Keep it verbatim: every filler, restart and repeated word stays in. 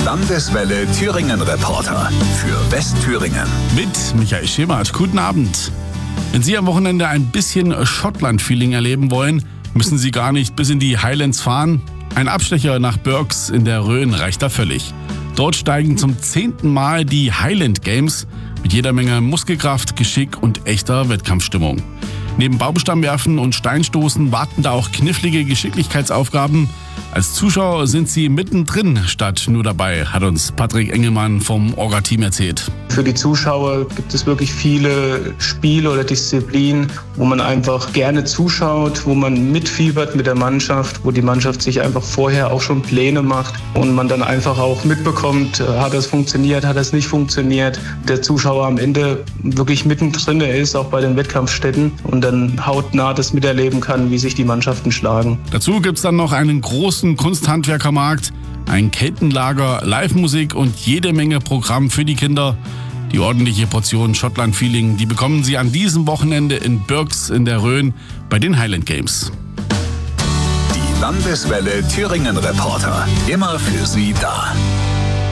Landeswelle Thüringen Reporter für Westthüringen. Mit Michael Schemert. Guten Abend. Wenn Sie am Wochenende ein bisschen Schottland-Feeling erleben wollen, müssen Sie gar nicht bis in die Highlands fahren. Ein Abstecher nach Burghs in der Rhön reicht da völlig. Dort steigen zum zehnten Mal die Highland Games mit jeder Menge Muskelkraft, Geschick und echter Wettkampfstimmung. Neben Baumstammwerfen und Steinstoßen warten da auch knifflige Geschicklichkeitsaufgaben. Als Zuschauer sind sie mittendrin statt nur dabei, hat uns Patrick Engelmann vom Orga-Team erzählt. Für die Zuschauer gibt es wirklich viele Spiele oder Disziplinen, wo man einfach gerne zuschaut, wo man mitfiebert mit der Mannschaft, wo die Mannschaft sich einfach vorher auch schon Pläne macht und man dann einfach auch mitbekommt, hat das funktioniert, hat das nicht funktioniert. Der Zuschauer am Ende wirklich mittendrin ist, auch bei den Wettkampfstätten, und dann hautnah das miterleben kann, wie sich die Mannschaften schlagen. Dazu gibt es dann noch einen großen Kunsthandwerkermarkt, ein Kettenlager, Live-Musik und jede Menge Programm für die Kinder. Die ordentliche Portion Schottland-Feeling, die bekommen Sie an diesem Wochenende in Burghs in der Rhön bei den Highland Games. Die Landeswelle Thüringen Reporter, immer für Sie da.